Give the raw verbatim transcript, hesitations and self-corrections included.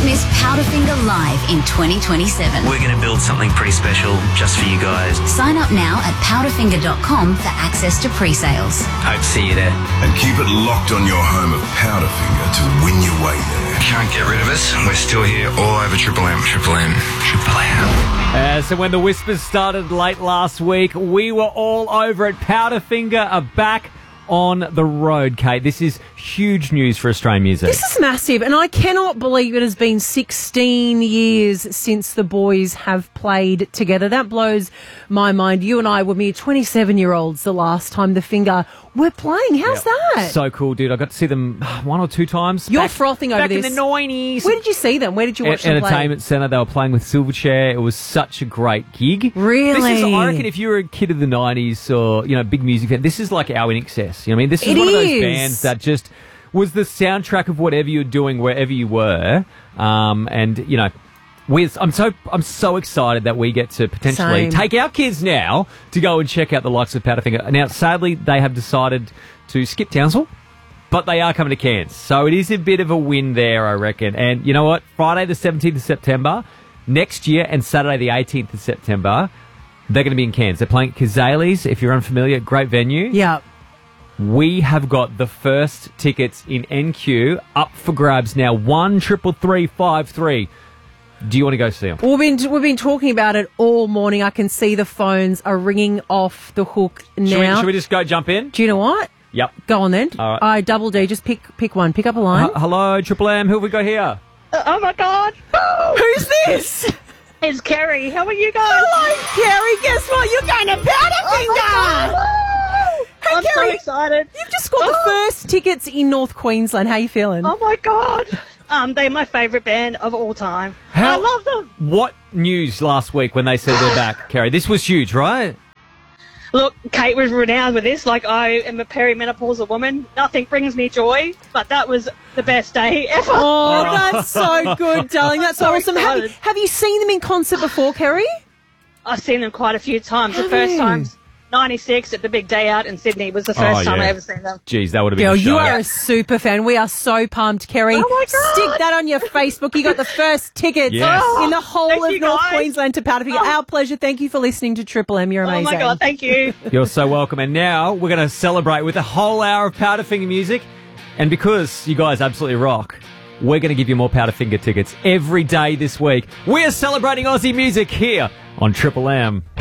miss Powderfinger live in twenty twenty-seven. We're going to build something pretty special just for you guys. Sign up now at powderfinger dot com for access to pre-sales. Hope to see you there. And keep it locked on your home of Powderfinger to win your way there. Can't get rid of us. We're still here all over Triple M. Triple M. Triple M. Uh, so when the Whispers started late last week, we were all over it. Powderfinger are back on the road, Kate. This is huge news for Australian music. This is massive, and I cannot believe it has been sixteen years since the boys have played together. That blows my mind. You and I were mere twenty-seven-year-olds the last time the Finger were playing. How's Yep. that? So cool, dude. I got to see them one or two times. You're back, frothing over back this. in the nineties. Where did you see them? Where did you watch At them play? Entertainment Centre. They were playing with Silverchair. It was such a great gig. Really? This is, I reckon, if you were a kid of the nineties or, you know, big music fan, this is like our In Excess. You know what I mean? This is It one of is. those bands that just was the soundtrack of whatever you were doing wherever you were. Um, and, you know, we I'm so I'm so excited that we get to potentially Same. take our kids now to go and check out the likes of Powderfinger. Now, sadly, they have decided to skip Townsville, but they are coming to Cairns. So it is a bit of a win there, I reckon. And you know what? Friday the seventeenth of September, next year, and Saturday the eighteenth of September, they're going to be in Cairns. They're playing Kazales, if you're unfamiliar, great venue. Yeah. We have got the first tickets in N Q up for grabs now. One triple three five three. Do you want to go see them? We've been we've been talking about it all morning. I can see the phones are ringing off the hook now. Should we, should we just go jump in? Do you know what? Yep. Go on then. All right. I double D. Just pick pick one. Pick up a line. H- hello, Triple M. Who have we got here? Oh my God! Who's this? It's Kerry. How are you guys? Hello, Kerry. Guess what? You're going to Powderfinger. Hey, I'm Kerry, so excited. You've just got the first tickets in North Queensland. How you feeling? Oh my God! Um, they're my favourite band of all time. How- I love them. What news last week when they said they're back, Kerry? This was huge, right? Look, Kate was renowned with this. Like, I am a perimenopausal woman. Nothing brings me joy, but that was the best day ever. Oh, that's so good, darling. That's so awesome. Have you, excited. have you seen them in concert before, Kerry? I've seen them quite a few times. Have the first you? time's ninety-six at the big day out in Sydney was the first Oh, time yeah. I ever seen them. Jeez, that would have been Girl, a show. you are a super fan. We are so pumped, Kerry. Oh, my God. Stick that on your Facebook. You got the first tickets Yes. in the whole Thank of you, North guys. Queensland to Powderfinger. Oh. Our pleasure. Thank you for listening to Triple M. You're Oh amazing. my God, thank you. You're so welcome. And now we're going to celebrate with a whole hour of Powderfinger music. And because you guys absolutely rock, we're going to give you more Powderfinger tickets every day this week. We're celebrating Aussie music here on Triple M.